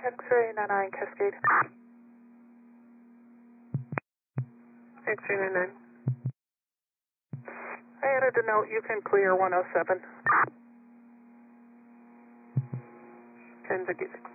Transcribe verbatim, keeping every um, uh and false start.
X-ray ninety-nine Cascade. X-ray ninety-nine. I added a note, you can clear one oh seven. ten fifty-six.